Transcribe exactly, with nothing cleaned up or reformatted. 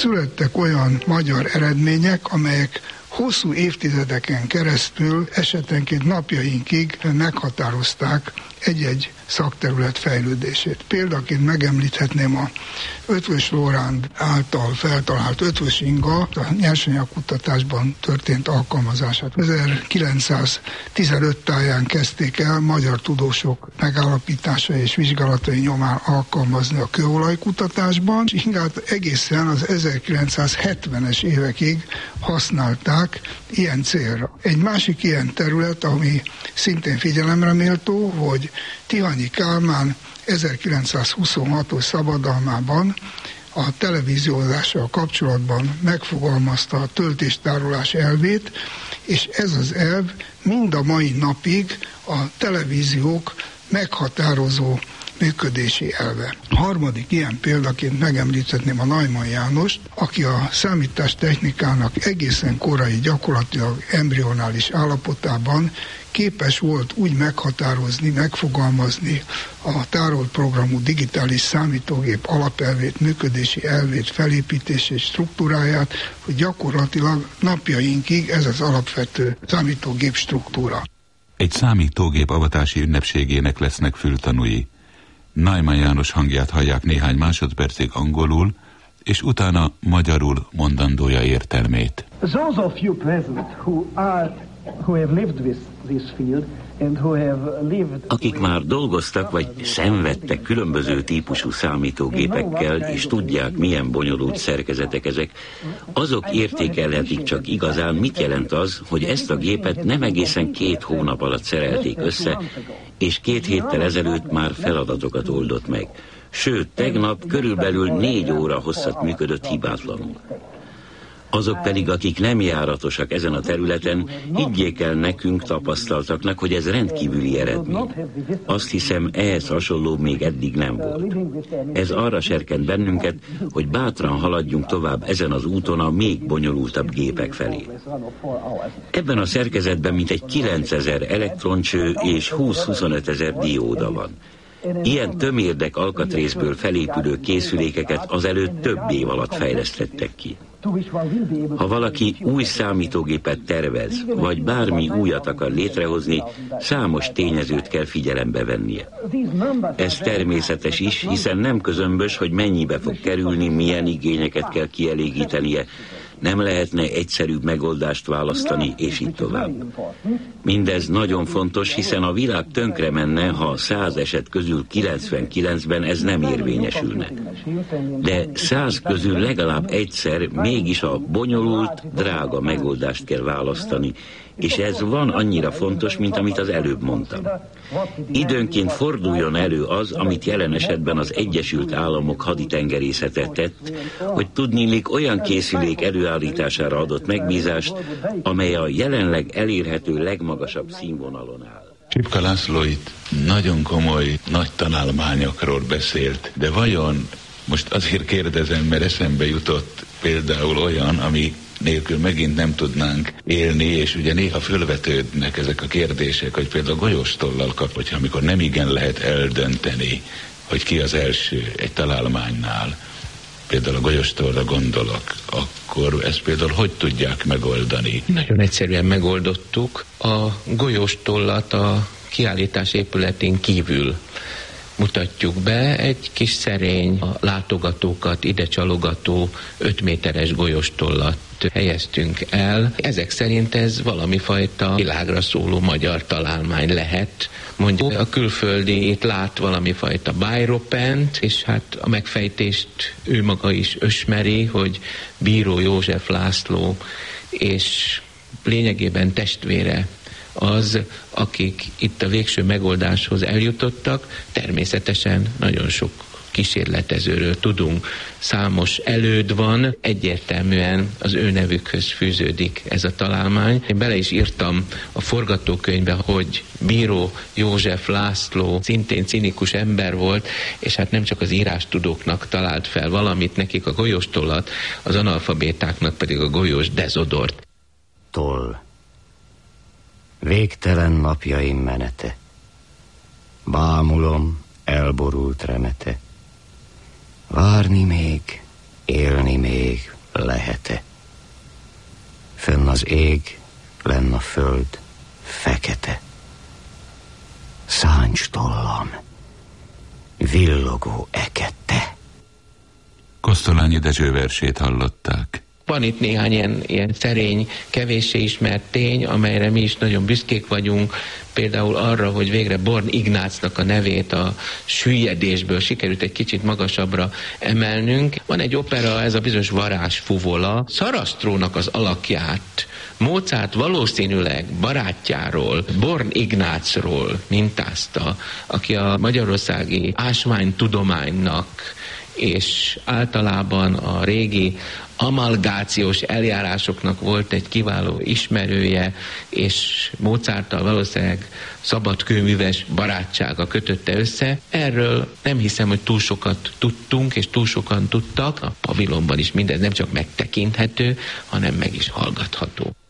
születtek olyan magyar eredmények, amelyek hosszú évtizedeken keresztül, esetenként napjainkig meghatározták egy-egy szakterület fejlődését. Példaként megemlíthetném a Eötvös Loránd által feltalált ötvös inga a nyersanyagkutatásban történt alkalmazását. ezerkilencszáztizenöt táján kezdték el magyar tudósok megállapítása és vizsgálatai nyomán alkalmazni a kőolajkutatásban, és ingát egészen az ezerkilencszázhetvenes évekig használták ilyen célra. Egy másik ilyen terület, ami szintén figyelemre méltó, hogy Tihanyi Kálmán ezerkilencszázhuszonhatos szabadalmában a televíziózással kapcsolatban megfogalmazta a töltéstárolás elvét, és ez az elv mind a mai napig a televíziók meghatározó működési elve. A harmadik ilyen példaként megemlíthetném a Neumann Jánost, aki a számítástechnikának egészen korai, gyakorlatilag embrionális állapotában képes volt úgy meghatározni, megfogalmazni a tárolt programú digitális számítógép alapelvét, működési elvét, felépítését, struktúráját, hogy gyakorlatilag napjainkig ez az alapvető számítógép struktúra. Egy számítógép avatási ünnepségének lesznek fültanúi. Neumann János hangját hallják néhány másodpercig angolul, és utána magyarul mondandója értelmét. Those of you present who are who have lived with this field and who have lived. Akik már dolgoztak vagy szenvedtek különböző típusú számítógépekkel, és tudják, milyen bonyolult szerkezetek ezek, azok értékelhetik csak igazán, mit jelent az, hogy ezt a gépet nem egészen két hónap alatt szerelték össze, és két héttel ezelőtt már feladatokat oldott meg. Sőt, tegnap körülbelül négy óra hosszat működött hibátlanul. Azok pedig, akik nem járatosak ezen a területen, higgyék el nekünk tapasztaltaknak, hogy ez rendkívüli eredmény. Azt hiszem, ehhez hasonló még eddig nem volt. Ez arra serkent bennünket, hogy bátran haladjunk tovább ezen az úton a még bonyolultabb gépek felé. Ebben a szerkezetben mintegy kilencezer elektroncső és húsz-huszonöt ezer dióda van. Ilyen tömérdek alkatrészből felépülő készülékeket azelőtt több év alatt fejlesztettek ki. Ha valaki új számítógépet tervez, vagy bármi újat akar létrehozni, számos tényezőt kell figyelembe vennie. Ez természetes is, hiszen nem közömbös, hogy mennyibe fog kerülni, milyen igényeket kell kielégítenie, nem lehetne egyszerűbb megoldást választani, és így tovább. Mindez nagyon fontos, hiszen a világ tönkre menne, ha száz eset közül kilencvenkilencben ez nem érvényesülne. De száz közül legalább egyszer mégis a bonyolult, drága megoldást kell választani, és ez van annyira fontos, mint amit az előbb mondtam. Időnként forduljon elő az, amit jelen esetben az Egyesült Államok haditengerészete tett, hogy tudniillik olyan készülék előállítására adott megbízást, amely a jelenleg elérhető legmagasabb színvonalon áll. Csipka László itt nagyon komoly, nagy tanulmányokról beszélt, de vajon, most azért kérdezem, mert eszembe jutott például olyan, ami nélkül megint nem tudnánk élni, és ugye néha fölvetődnek ezek a kérdések, hogy például golyóstollal kap, hogyha amikor nem igen lehet eldönteni, hogy ki az első egy találmánynál, például a golyóstollra gondolok, akkor ezt például hogy tudják megoldani? Nagyon egyszerűen megoldottuk. A golyóstollat a kiállítás épületén kívül mutatjuk be, egy kis szerény, a látogatókat ide csalogató öt méteres golyóstollat helyeztünk el. Ezek szerint ez valami fajta világra szóló magyar találmány lehet. Mondjuk a külföldi itt lát valami fajta Bajropent, és hát a megfejtést ő maga is ösmeri, hogy Bíró József László és lényegében testvére az, akik itt a végső megoldáshoz eljutottak. Természetesen nagyon sok kísérletezőről tudunk, számos előd van, egyértelműen az ő nevükhöz fűződik ez a találmány. Én bele is írtam a forgatókönyvbe, hogy Bíró József László szintén cinikus ember volt, és hát nem csak az írástudóknak talált fel valamit, nekik a golyóstollat, az analfabétáknak pedig a golyós dezodort. Toll. Végtelen napjaim menete. Bámulom elborult remete. Várni még, élni még, Az ég, lenn a föld, fekete. Száncs tollam, villogó ekette. Kosztolányi Dezső versét hallották. Van itt néhány ilyen, ilyen szerény, kevéssé ismert tény, amelyre mi is nagyon büszkék vagyunk, például arra, hogy végre Born Ignácnak a nevét a süllyedésből sikerült egy kicsit magasabbra emelnünk. Van egy opera, ez a bizonyos Varázsfuvola, Szarasztrónak az alakját Mozart valószínűleg barátjáról, Born Ignácról mintázta, aki a magyarországi ásványtudománynak és általában a régi amalgációs eljárásoknak volt egy kiváló ismerője, és Mozarttal valószínűleg szabadkőműves barátsága kötötte össze. Erről nem hiszem, hogy túl sokat tudtunk, és túl sokan tudtak. A pavilonban is mindez nem csak megtekinthető, hanem meg is hallgatható.